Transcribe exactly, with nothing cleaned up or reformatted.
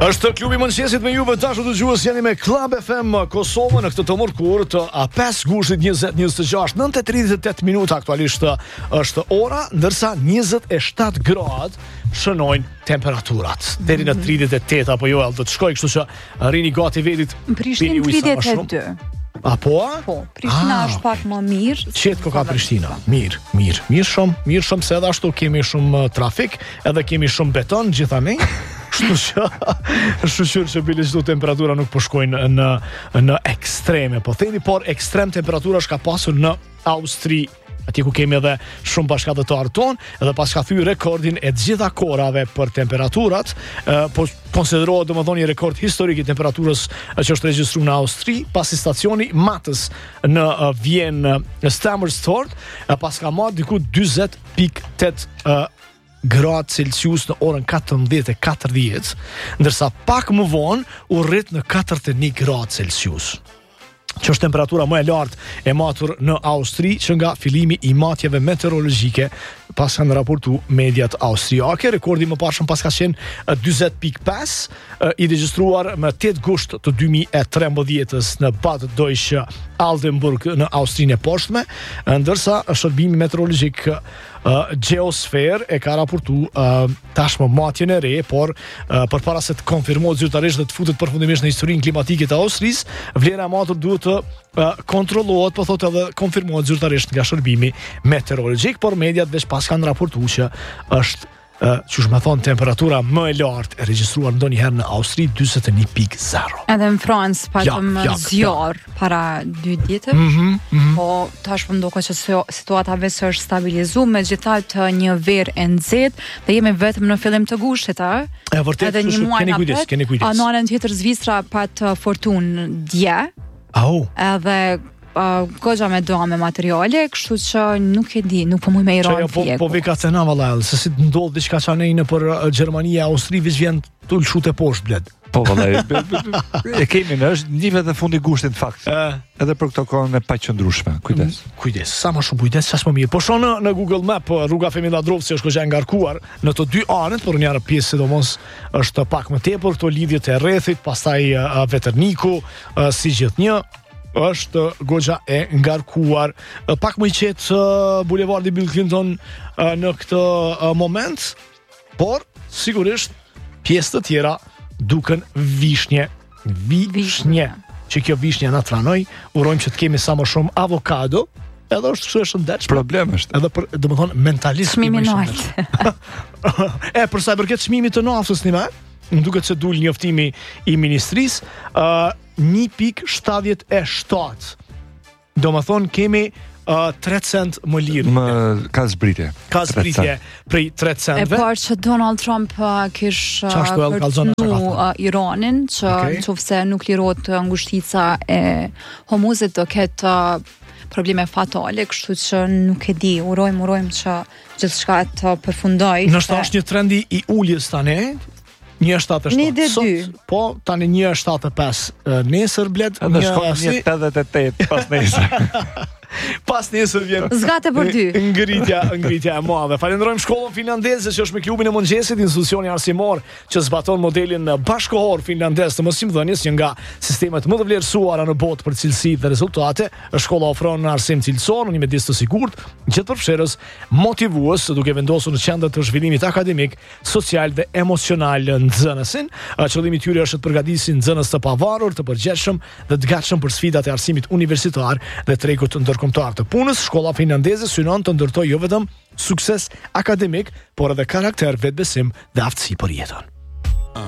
Është klubi mëngjesit me juve dashur dëgjues, jeni me Club F M Kosovë në këtë të mërkurë të pesë gushtit njëzet njëzet e gjashtë, nëntë e tridhjet e tetë minuta aktualisht është ora, ndërsa njëzet e shtatë gradë shënojnë temperaturat. Deri në tridhjet e tetë apo jo, do të shkoj, kështu që rini gati vetit. Në Prishtinë tridhjet e dy. A po? Po, Prishtina ah, është pak më mirë. Qetë ko ka Prishtina. Mirë, mirë. Mirë shumë, mirë shumë se edhe ashtu kemi shumë trafik, edhe kemi shumë beton gjithanej. Kështu që shqyr që bile çdo temperatura nuk po shkojnë në në ekstreme, po themi, por ekstrem temperatura është ka pasur në Austri, atje ku kemi edhe shumë bashkëdhëtar tonë, edhe pas ka thyer rekordin e gjitha kohërave për temperaturat, po konsiderohet domethënë një rekord historik i temperaturës që është regjistruar në Austri, pasi stacioni Matës në Vjen në Stammersfort, pas ka marrë diku dyzet pikë tetë gradë Celsius në orën katërmbëdhjetë e katërdhjetë, ndërsa pak më vonë u rrit në katërdhjetë e një gradë Celsius, që është temperatura më e lartë e matur në Austri që nga fillimi i matjeve meteorologjike, pas kanë raportu mediat austriake. Rekordi më parshëm pas ka qenë dyzet pikë pesë, i regjistruar më tetë gusht të dy mijë e trembëdhjetës në Bad Deutsche Altenburg në Austrinë e poshtme, ndërsa shërbimi meteorologjik Uh, Geosfere e ka raportu uh, tashmë matjen e re, por uh, përpara se të konfirmohet zyrtarisht dhe të futet përfundimisht në historinë klimatike të Austrisë, vlera e matur duhet të uh, kontrollohet, po thotë edhe konfirmohet zyrtarisht nga shërbimi meteorologjik, por mediat veç pas kanë raportuar që është Uh, që shme thonë temperatura më e lartë e regjistruar ndonjëherë në Austri, dyzet e një pikë zero. Edhe në Francë patëm ja, zjarr ja. para dy ditësh, mm-hmm, mm-hmm. po tash po ndoka që situata vetë është stabilizuar, megjithatë një verë e nxehtë dhe jemi vetëm në fillim të gushtit, a? E vërtet, edhe një muaj keni kujdes, keni kujdes. A në anën tjetër Zvicra pat fortunë dje. Au. Edhe Uh, goxha me doa me materiale, kështu që nuk e di, nuk po muj me i ronë fjeku. Po, po vika cena vallaj, se si të ndodhë diçka qanej në për Gjermania, Austri, vish vjen të lëshut e poshtë, bled. Po, vallaj, e kemi në është njive dhe fundi gushtin fakt, e, edhe për këto kohën e paqëndrueshme, kujdes. Kujdes, sa ma shumë kujdes, qas më mirë. Po shonë në, në Google Map, rruga Femi Ladrovci është këgja ngarkuar në të dy anët, por njërë pjesë sidomos është pak më tepër, këto lidhjet e rrethit, pastaj uh, Veterniku, uh, si gjithnjë, është goxha e ngarkuar. Pak më i qetë uh, bulevardi Bill Clinton uh, në këtë uh, moment, por sigurisht pjesë të tjera duken vishnje. Vishnje. Që kjo vishnje na tranoj, urojmë që të kemi sa më shumë avokado, edhe është kështu e shëndetshme. Problem është. Edhe për, domethënë, mentalisht çmimi i naftë. E për sa i përket çmimit të naftës, nima, më duket se dul njoftimi i ministrisë, uh, një pikë shtatëdhjetë e shtatë. Do më thonë kemi uh, tre cent më lirë. Më ka zbritje. Ka zbritje prej tre centve. E parë që Donald Trump uh, kish uh, përcnu uh, Iranin, që okay. në qoftë se nuk lirohet ngushtica e Hormuzit do ketë uh, probleme fatale, kështu që nuk e di, urojmë, urojmë që gjithçka të përfundoj. Nështë është një trendi i uljes tani, një shtatë e shtatë. Sot, po, tani një shtatë e pesë nesër, bled. Në shkollë një tetëdhjetë e tetë pas nesër. Pas nesër vjen zgate për dy. Ngritja, ngritja e madhe. Falenderojmë shkollën finlandeze që është me klubin e mëngjesit, institucioni arsimor që zbaton modelin bashkëkohor finlandez të mësimdhënies, një nga sistemet më të vlerësuara në botë për cilësi dhe rezultate. Shkolla ofron arsim cilësor në një mjedis të sigurt, gjithëpërfshirës, motivues, duke vendosur në qendër të zhvillimit akademik, social dhe emocional nxënësin. Qëllimi i tyre është të përgatisin nxënës të pavarur, të përgjithshëm dhe të gatshëm për sfidat e arsimit universitar dhe tregut ndërkombëtar të punës. Shkolla finlandeze synon të ndërtojë jo vetëm sukses akademik, por edhe karakter, vetbesim dhe aftësi për jetën.